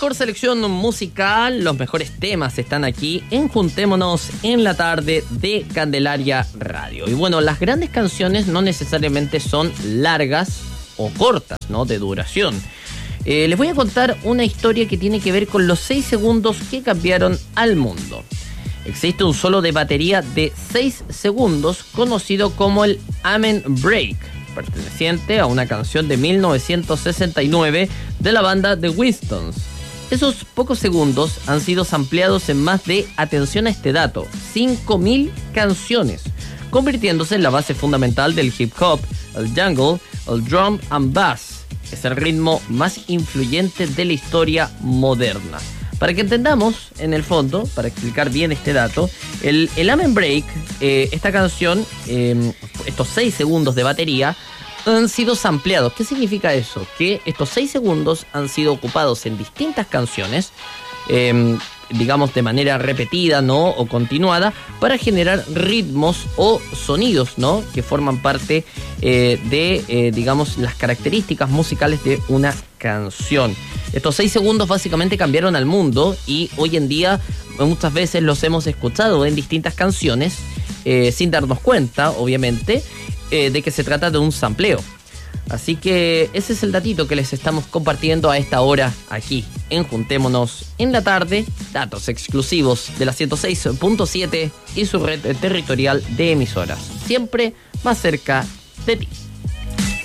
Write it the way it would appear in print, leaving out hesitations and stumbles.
mejor selección musical, los mejores temas están aquí en Juntémonos en la tarde de Candelaria Radio. Y bueno, las grandes canciones no necesariamente son largas o cortas, ¿no? De duración. Les voy a contar una historia que tiene que ver con los 6 segundos que cambiaron al mundo. Existe un solo de batería de 6 segundos conocido como el Amen Break, perteneciente a una canción de 1969 de la banda The Winstons. Esos pocos segundos han sido sampleados en más de, atención a este dato, 5.000 canciones, convirtiéndose en la base fundamental del hip hop, el jungle, el drum and bass. Es el ritmo más influyente de la historia moderna. Para que entendamos, en el fondo, para explicar bien este dato, el Amen Break, esta canción, estos 6 segundos de batería, han sido sampleados. ¿Qué significa eso? Que estos 6 segundos han sido ocupados en distintas canciones, digamos de manera repetida, ¿no? O continuada, para generar ritmos o sonidos, ¿no? Que forman parte digamos, las características musicales de una canción. Estos 6 segundos básicamente cambiaron al mundo y hoy en día muchas veces los hemos escuchado en distintas canciones sin darnos cuenta, obviamente, de que se trata de un sampleo. Así que ese es el datito que les estamos compartiendo a esta hora aquí en Juntémonos en la tarde. Datos exclusivos de la 106.7 y su red territorial de emisoras. Siempre más cerca de ti.